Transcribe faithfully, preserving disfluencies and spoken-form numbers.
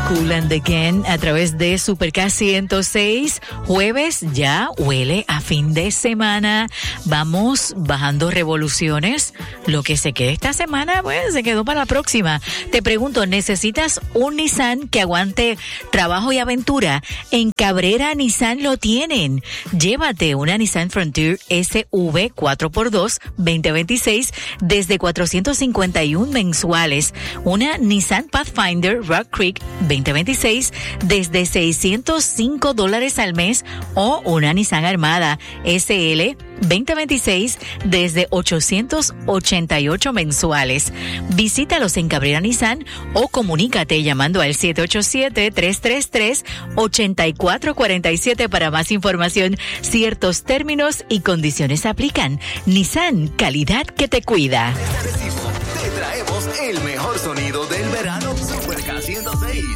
Cool and the Gang a través de Super K ciento seis. Jueves ya huele a fin de semana. Vamos bajando revoluciones. Lo que se quede esta semana, pues se quedó para la próxima. Te pregunto, ¿necesitas un Nissan que aguante trabajo y aventura? En Cabrera Nissan lo tienen. Llévate una Nissan Frontier S V cuatro por dos veinte veintiséis desde cuatrocientos cincuenta y uno mensuales. Una Nissan Pathfinder Rock Creek veinte veintiséis desde seiscientos cinco dólares al mes, o una Nissan Armada S L veinte veintiséis desde ochocientos ochenta y ocho mensuales. Visítalos en Cabrera Nissan o comunícate llamando al siete ocho siete, tres tres tres, ocho cuatro cuatro siete para más información. Ciertos términos y condiciones aplican. Nissan, calidad que te cuida. Te traemos el mejor sonido del verano. Super K ciento seis.